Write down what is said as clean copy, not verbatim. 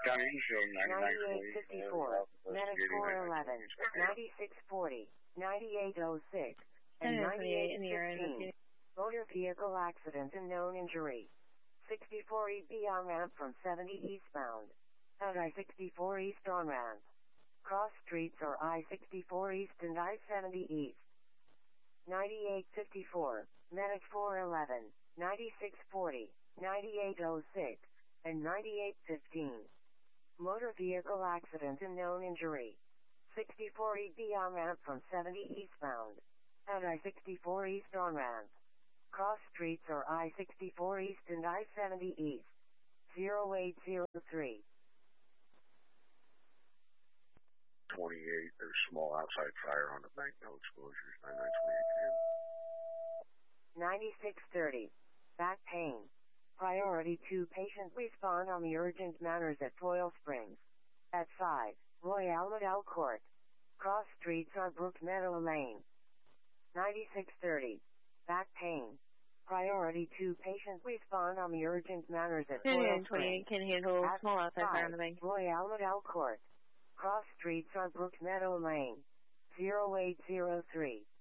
County Show 9854, Medic 411, 9640, 9806, and 9815. Motor vehicle accident and known injury. 64 EB on ramp from 70 eastbound. At I-64 East on ramp. Cross streets are I-64 East and I-70 East. 9854, Medic 411, 9640, 9806, and 9815. Motor vehicle accident and known injury. 64 EB on ramp from 70 eastbound. At I-64 East on ramp. Cross streets are I-64 East and I-70 East. 0803. 28, there's small outside fire on the bank, no exposures, 9928. 9630. Back pain. Priority 2 patient respond on the urgent matters at Royal Springs. At 5, Royale Medell Court. Cross streets are Brook Meadow Lane. 9630. Back pain. Priority 2 patient respond on the urgent matters at Royal Springs. Can handle at small outside 5, fire on the bank. Royale Medell Court. Cross streets are Brook Meadow Lane. 0803.